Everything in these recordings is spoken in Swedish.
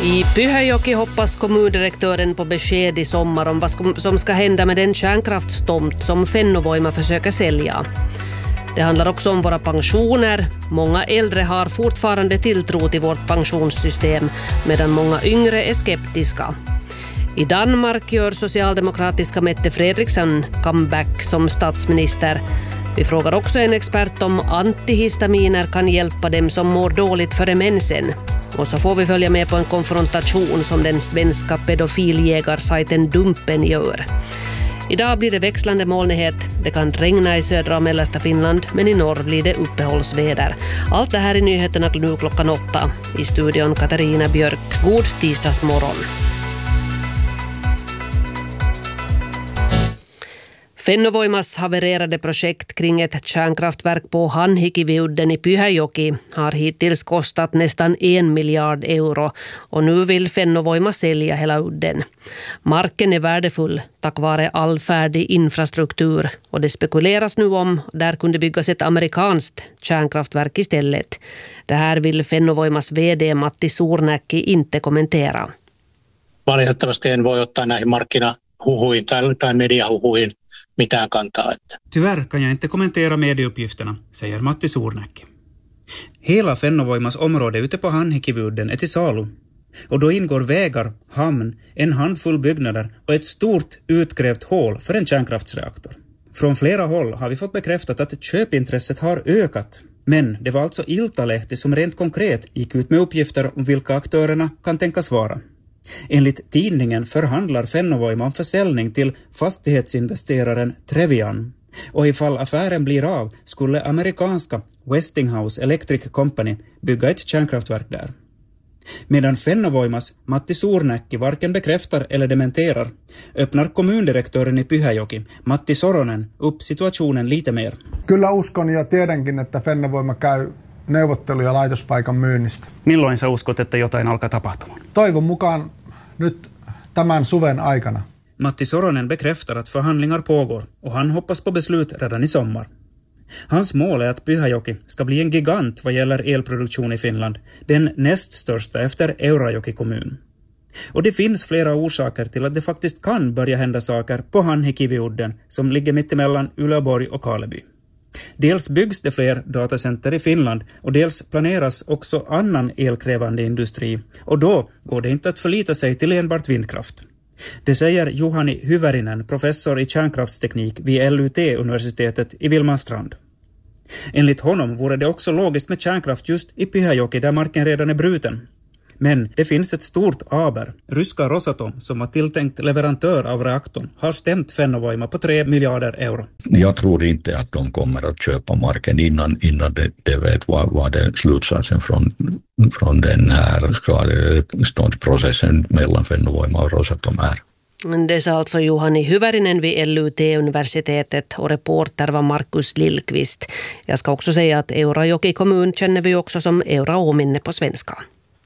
I Pyhäjoki hoppas kommundirektören på besked i sommar om vad som ska hända med den kärnkraftstomt som Fennovoima försöker sälja. Det handlar också om våra pensioner. Många äldre har fortfarande tilltro till vårt pensionssystem medan många yngre är skeptiska. I Danmark gör socialdemokratiska Mette Frederiksen comeback som statsminister. Vi frågar också en expert om antihistaminer kan hjälpa dem som mår dåligt före mensen. Och så får vi följa med på en konfrontation som den svenska pedofiljägarsajten Dumpen gör. Idag blir det växlande molnighet. Det kan regna i södra och mellersta Finland, men i norr blir det uppehållsväder. Allt det här i nyheterna nu klockan 8. I studion Katarina Björk. God tisdagsmorgon. Fennovoimas havererade projekt kring ett kärnkraftverk på Hanhikiviudden i Pyhäjoki har hittills kostat nästan 1 miljard euro och nu vill Fennovoima sälja hela udden. Marken är värdefull tack vare all färdig infrastruktur och det spekuleras nu om där kunde byggas ett amerikanskt kärnkraftverk istället. Det här vill Fennovoimas vd Matti Suurnäkki inte kommentera. Valitettavasti en voi ottaa näihin markkinahuhuihin tai mediahuhuihin mitään kantaa. Tyvärr kan jag inte kommentera medieuppgifterna, säger Matti Suurnäkki. Hela Fennovoimas område ute på Hanhikiviudden är till salu. Och då ingår vägar, hamn, en handfull byggnader och ett stort utgrävt hål för en kärnkraftsreaktor. Från flera håll har vi fått bekräftat att köpintresset har ökat. Men det var alltså Iltalehti som rent konkret gick ut med uppgifter om vilka aktörerna kan tänkas vara. Enligt tidningen förhandlar Fennovoima om försäljning till fastighetsinvesteraren Trevian. Och ifall affären blir av skulle amerikanska Westinghouse Electric Company bygga ett kärnkraftverk där. Medan Fennovoimas Matti Suurnäkki varken bekräftar eller dementerar öppnar kommundirektören i Pyhäjoki, Matti Soronen, upp situationen lite mer. Kyllä uskon ja tiedänkin, että Fennovoima käy neuvotteluja laitospaikan myynnistä. Milloin sä uskot, että jotain alkaa tapahtumaan? Toivon mukaan nyt tämän suven aikana. Matti Soronen bekräftar att förhandlingar pågår och han hoppas på beslut redan i sommar. Hans mål är att Pyhäjoki ska bli en gigant vad gäller elproduktion i Finland, den näst största efter Eurajoki kommun. Och det finns flera orsaker till att det faktiskt kan börja hända saker på Hanhikiviudden som ligger mittemellan Uleåborg och Karleby. Dels byggs det fler datacenter i Finland och dels planeras också annan elkrävande industri och då går det inte att förlita sig till enbart vindkraft. Det säger Juhani Hyvärinen, professor i kärnkraftsteknik vid LUT-universitetet i Vilmanstrand. Enligt honom vore det också logiskt med kärnkraft just i Pyhäjoki där marken redan är bruten. Men det finns ett stort aber. Ryska Rosatom, som var tilltänkt leverantör av reaktorn, har stämt Fennovoima på 3 miljarder euro. Jag tror inte att de kommer att köpa marken innan de vet vad det slutsatsen från den här skadeståndsprocessen mellan Fennovoima och Rosatom är. Det sa alltså Juhani Hyvärinen vid LUT-universitetet och reporter var Markus Lillqvist. Jag ska också säga att Eurajoki kommun känner vi också som Euraominne på svenska.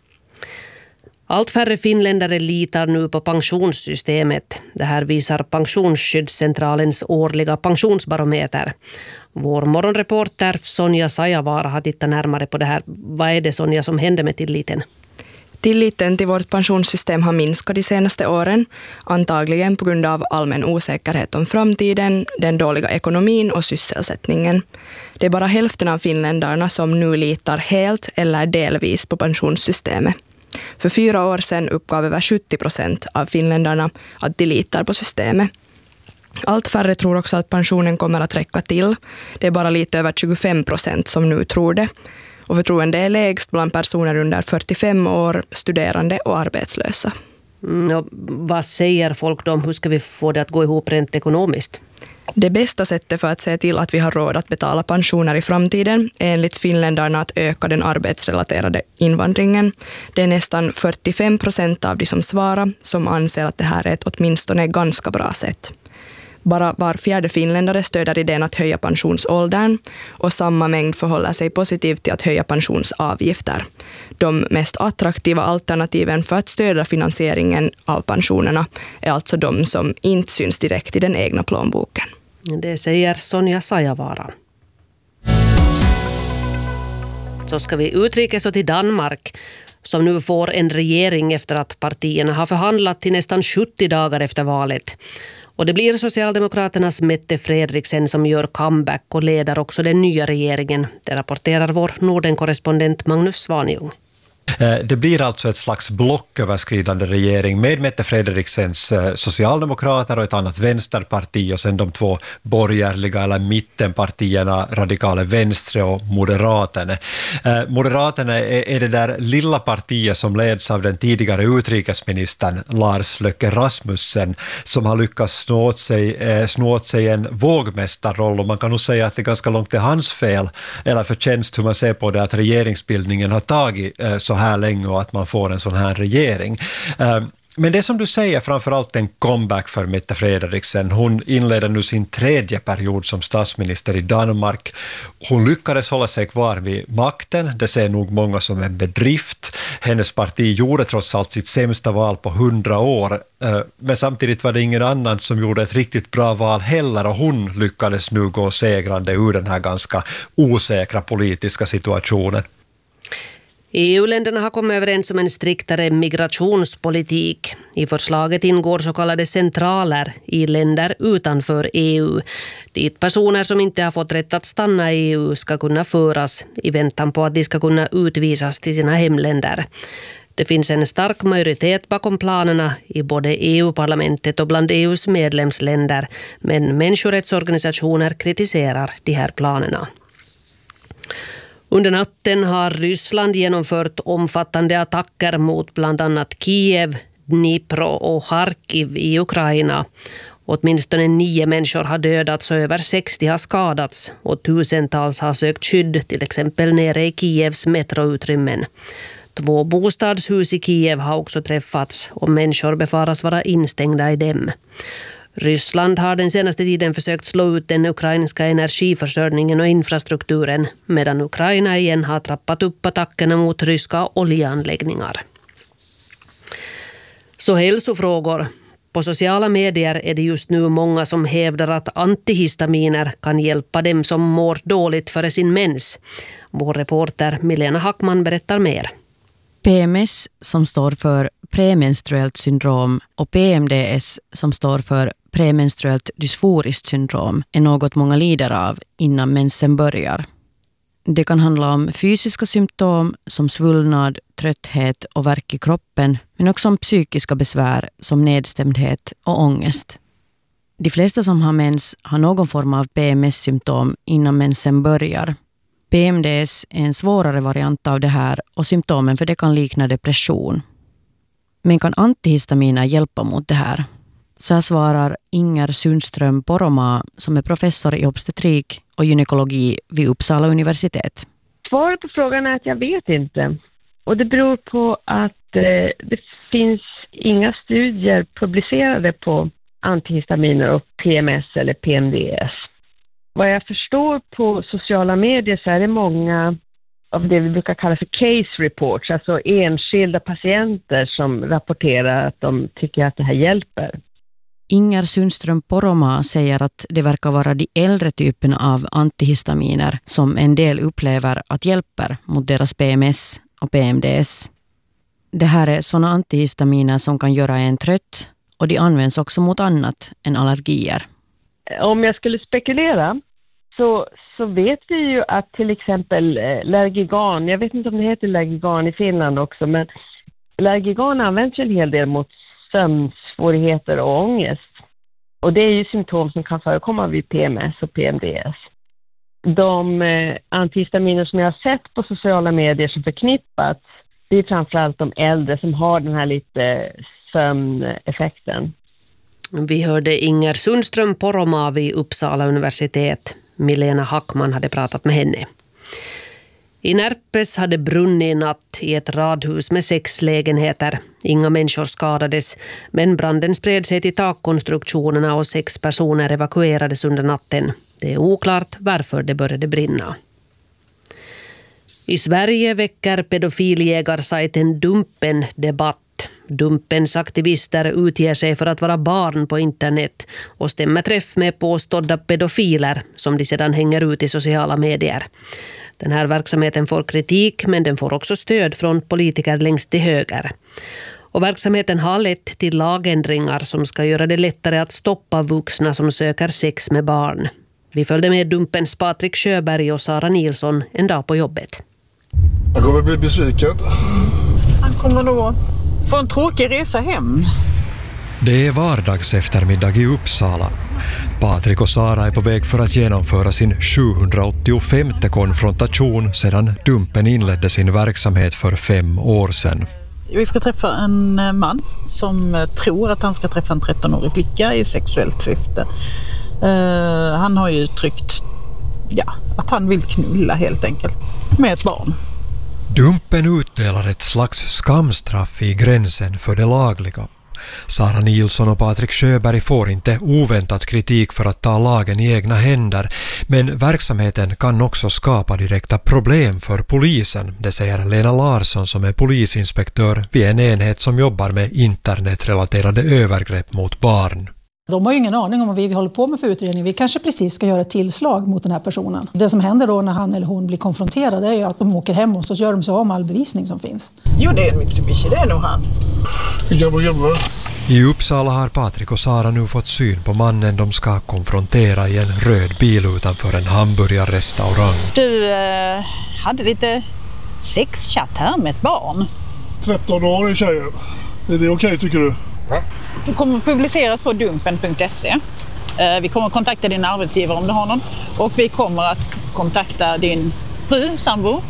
Allt färre finländare litar nu på pensionssystemet. Det här visar Pensionsskyddscentralens årliga pensionsbarometer. Vår morgonreporter Sonja Sajavaara har tittat närmare på det här. Vad är det, Sonja, som händer med tilliten? Tilliten till vårt pensionssystem har minskat de senaste åren, antagligen på grund av allmän osäkerhet om framtiden, den dåliga ekonomin och sysselsättningen. Det är bara hälften av finländarna som nu litar helt eller delvis på pensionssystemet. För 4 år sedan uppgav över 70% av finländarna att de litar på systemet. Allt färre tror också att pensionen kommer att räcka till. Det är bara lite över 25% som nu tror det. Och förtroende är lägst bland personer under 45 år, studerande och arbetslösa. Vad säger folk då om hur ska vi få det att gå ihop rent ekonomiskt? Det bästa sättet för att se till att vi har råd att betala pensioner i framtiden är enligt finländarna att öka den arbetsrelaterade invandringen. Det är nästan 45% av de som svarar som anser att det här är ett åtminstone ganska bra sätt. Bara var 4:e finländare stöder idén att höja pensionsåldern och samma mängd förhåller sig positivt till att höja pensionsavgifter. De mest attraktiva alternativen för att stödja finansieringen av pensionerna är alltså de som inte syns direkt i den egna plånboken. Det säger Sonja Sajavaara. Så ska vi utrikes och till Danmark. som nu får en regering efter att partierna har förhandlat till nästan 70 dagar efter valet. Och det blir Socialdemokraternas Mette Fredriksen som gör comeback och leder också den nya regeringen. Det rapporterar vår Norden-korrespondent Magnus Svanjung. Det blir alltså ett slags blocköverskridande regering med Mette Fredriksens Socialdemokrater och ett annat vänsterparti och sen de två borgerliga eller mittenpartierna Radikale Venstre och Moderaterna. Moderaterna är det där lilla partiet som leds av den tidigare utrikesministern Lars Løkke Rasmussen som har lyckats snå åt sig en vågmästarroll, och man kan nog säga att det är ganska långt till hans fel eller förtjänst hur man ser på det att regeringsbildningen har tagit så här länge och att man får en sån här regering. Men det som du säger framförallt en comeback för Mette Frederiksen. Hon inleder nu sin 3:e period som statsminister i Danmark. Hon lyckades hålla sig kvar vid makten. Det ser nog många som en bedrift. Hennes parti gjorde trots allt sitt sämsta val på 100 år. Men samtidigt var det ingen annan som gjorde ett riktigt bra val heller, och hon lyckades nu gå segrande ur den här ganska osäkra politiska situationen. EU-länderna har kommit överens om en striktare migrationspolitik. I förslaget ingår så kallade centraler i länder utanför EU. Dit personer som inte har fått rätt att stanna i EU ska kunna föras i väntan på att de ska kunna utvisas till sina hemländer. Det finns en stark majoritet bakom planerna i både EU-parlamentet och bland EUs medlemsländer, men människorättsorganisationer kritiserar de här planerna. Under natten har Ryssland genomfört omfattande attacker mot bland annat Kiev, Dnipro och Kharkiv i Ukraina. Åtminstone 9 människor har dödats och över 60 har skadats, och tusentals har sökt skydd, till exempel nere i Kievs metroutrymmen. 2 bostadshus i Kiev har också träffats och människor befaras vara instängda i dem. Ryssland har den senaste tiden försökt slå ut den ukrainska energiförsörjningen och infrastrukturen, medan Ukraina igen har trappat upp attackerna mot ryska oljeanläggningar. Så hälsofrågor. På sociala medier är det just nu många som hävdar att antihistaminer kan hjälpa dem som mår dåligt före sin mens. Vår reporter Milena Hackman berättar mer. PMS som står för premenstruellt syndrom och PMDS som står för premenstruellt dysforiskt syndrom är något många lider av innan mensen börjar. Det kan handla om fysiska symptom som svullnad, trötthet och värk i kroppen, men också om psykiska besvär som nedstämdhet och ångest. De flesta som har mens har någon form av PMS-symptom innan mensen börjar. PMDS är en svårare variant av det här och symptomen för det kan likna depression. Men kan antihistaminer hjälpa mot det här? Så här svarar Inger Sundström Poromaa som är professor i obstetrik och gynekologi vid Uppsala universitet. Svaret på frågan är att jag vet inte. Och det beror på att det finns inga studier publicerade på antihistaminer och PMS eller PMDS. Vad jag förstår på sociala medier så är det många av det vi brukar kalla för case reports, alltså enskilda patienter som rapporterar att de tycker att det här hjälper. Inger Sundström Poromaa säger att det verkar vara de äldre typerna av antihistaminer som en del upplever att hjälper mot deras PMS och PMDS. Det här är sådana antihistaminer som kan göra en trött, och de används också mot annat än allergier. Om jag skulle spekulera så vet vi ju att till exempel Lergigan, jag vet inte om det heter Lergigan i Finland också, men Lergigan används en hel del mot sömnsvårigheter och ångest. Och det är ju symptom som kan förekomma vid PMS och PMDS. De antihistaminer som jag har sett på sociala medier som förknippats, det är framförallt de äldre som har den här lite sömneffekten. Vi hörde Inger Sundström Poromaa vid Uppsala universitet. Milena Hackman hade pratat med henne. I Närpes hade brunnit i natt i ett radhus med 6 lägenheter. Inga människor skadades, men branden spred sig till takkonstruktionerna och 6 personer evakuerades under natten. Det är oklart varför det började brinna. I Sverige väcker pedofiljägarsajten Dumpen debatt. brott. Dumpens aktivister utger sig för att vara barn på internet och stämmer träff med påstådda pedofiler som de sedan hänger ut i sociala medier. Den här verksamheten får kritik, men den får också stöd från politiker längst till höger. Och verksamheten har lett till lagändringar som ska göra det lättare att stoppa vuxna som söker sex med barn. Vi följde med Dumpens Patrik Sjöberg och Sara Nilsson en dag på jobbet. Han kommer bli besviken. Han kommer nog få en tråkig resa hem. Det är vardags eftermiddag i Uppsala. Patrik och Sara är på väg för att genomföra sin 785:e konfrontation sedan Dumpen inledde sin verksamhet för 5 år sedan. Vi ska träffa en man som tror att han ska träffa en 13-årig flicka i sexuellt syfte. Han har ju uttryckt att han vill knulla helt enkelt med ett barn. Dumpen utdelar ett slags skamstraff i gränsen för det lagliga. Sara Nilsson och Patrik Sjöberg får inte oväntat kritik för att ta lagen i egna händer, men verksamheten kan också skapa direkta problem för polisen, det säger Lena Larsson som är polisinspektör vid en enhet som jobbar med internetrelaterade övergrepp mot barn. De har ju ingen aning om vad vi håller på med för utredning. Vi kanske precis ska göra ett tillslag mot den här personen. Det som händer då när han eller hon blir konfronterad är ju att de åker hem och så gör de sig av med all bevisning som finns. Jo, det är en Mitsubishi, det är nog han. I Uppsala har Patrik och Sara nu fått syn på mannen de ska konfrontera i en röd bil utanför en hamburgarrestaurang. Du hade lite sexchatt här med ett barn. 13 år är tjejen. Är det okej tycker du? Det kommer publiceras på dumpen.se. Vi kommer kontakta din arbetsgivare om du har någon. Och vi kommer att kontakta din fru, sambo.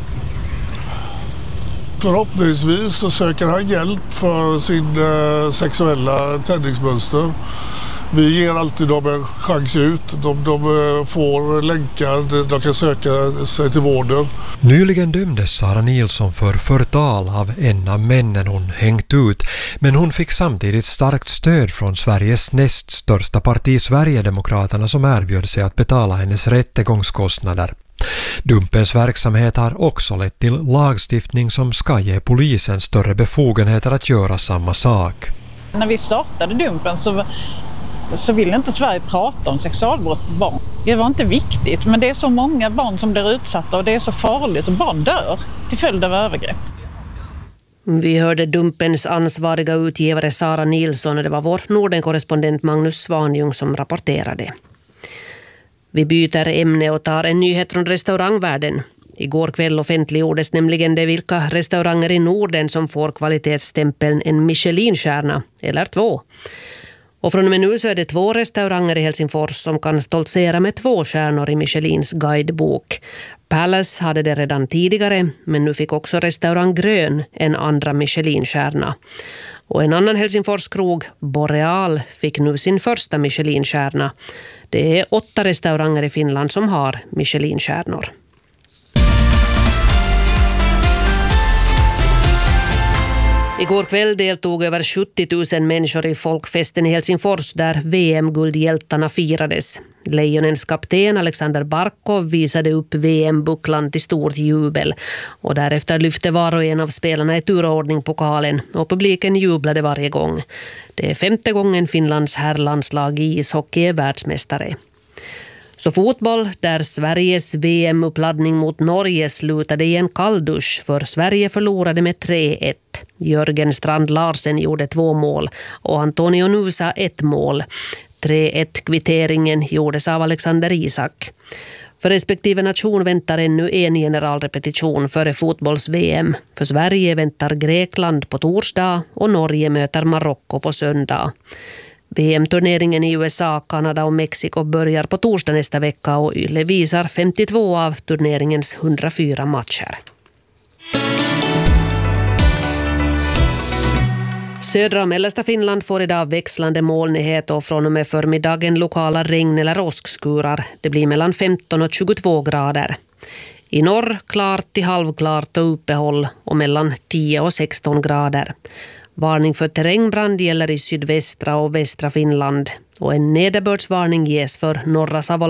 Förhoppningsvis så söker han hjälp för sin sexuella tändningsmönster. Vi ger alltid dem en chans ut. De får länkar, de kan söka sig till vården. Nyligen dömdes Sara Nilsson för förtal av en av männen hon hängt ut, men hon fick samtidigt starkt stöd från Sveriges näst största parti Sverigedemokraterna som erbjöd sig att betala hennes rättegångskostnader. Dumpens verksamhet har också lett till lagstiftning som ska ge polisen större befogenheter att göra samma sak. När vi startade Dumpen så ville inte Sverige prata om sexualbrott på barn. Det var inte viktigt, men det är så många barn som blir utsatta och det är så farligt och barn dör till följd av övergrepp. Vi hörde Dumpens ansvariga utgivare Sara Nilsson och det var vår Norden-korrespondent Magnus Svanjung som rapporterade. Vi byter ämne och tar en nyhet från restaurangvärlden. Igår kväll offentliggjordes nämligen det vilka restauranger i Norden som får kvalitetsstämpeln en Michelin-stjärna, eller 2. Och från och med nu så är det 2 restauranger i Helsingfors som kan stoltsera med 2 stjärnor i Michelins guidebok. Palace hade det redan tidigare, men nu fick också restaurang Grön en andra Michelin-stjärna. Och en annan Helsingforskrog, Boreal, fick nu sin första Michelin-stjärna. Det är 8 restauranger i Finland som har Michelin-stjärnor. Igår kväll deltog över 70 000 människor i folkfesten i Helsingfors där VM-guldhjältarna firades. Lejonens kapten Alexander Barkov visade upp VM-bucklan till stort jubel och därefter lyfte var och en av spelarna i turordning pokalen och publiken jublade varje gång. Det är 5:e gången Finlands herrlandslag i ishockey är världsmästare. Så fotboll, där Sveriges VM-uppladdning mot Norge slutade i en kalldusch för Sverige förlorade med 3-1. Jörgen Strand Larsen gjorde 2 mål och Antonio Nusa 1 mål. 3-1-kvitteringen gjordes av Alexander Isak. För respektive nation väntar ännu en generalrepetition före fotbolls-VM. För Sverige väntar Grekland på torsdag och Norge möter Marocko på söndag. VM-turneringen i USA, Kanada och Mexiko börjar på torsdag nästa vecka och Yle visar 52 av turneringens 104 matcher. Södra och mellersta Finland får idag växlande molnighet och från och med förmiddagen lokala regn- eller åskskurar. Det blir mellan 15 och 22 grader. I norr klart till halvklart och uppehåll och mellan 10 och 16 grader. Varning för terrängbrand gäller i sydvästra och västra Finland och en nederbördsvarning ges för norra Savoland.